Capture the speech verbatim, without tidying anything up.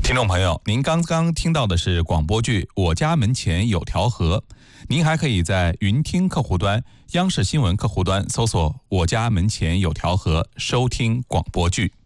听众朋友，您刚刚听到的是广播剧《我家门前有条河》，您还可以在云听客户端、央视新闻客户端搜索“我家门前有条河”收听广播剧。